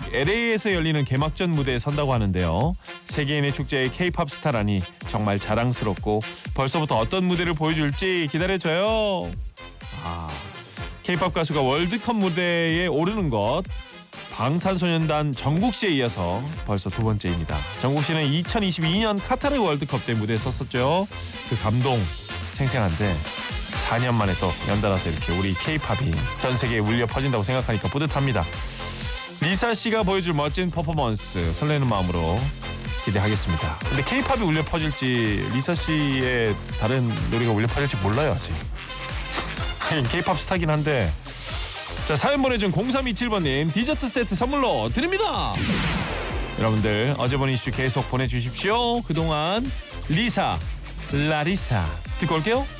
LA에서 열리는 개막전 무대에 선다고 하는데요. 세계인의 축제의 K-팝 스타라니 정말 자랑스럽고 벌써부터 어떤 무대를 보여줄지 기다려줘요. K-팝 가수가 월드컵 무대에 오르는 것, 방탄소년단 정국씨에 이어서 벌써 두 번째입니다. 정국씨는 2022년 카타르 월드컵 때 무대에 섰었죠. 그 감동 생생한데 4년 만에 또 연달아서 이렇게 우리 K-팝이 전 세계에 울려 퍼진다고 생각하니까 뿌듯합니다. 리사 씨가 보여줄 멋진 퍼포먼스 설레는 마음으로 기대하겠습니다. 근데 K-팝이 울려 퍼질지 리사 씨의 다른 노래가 울려 퍼질지 몰라요 아직. K-팝 스타긴 한데. 자, 사연 보내준 0327번님 디저트 세트 선물로 드립니다. 여러분들 어제 본 이슈 계속 보내주십시오. 그동안 리사 라리사 듣고 올게요.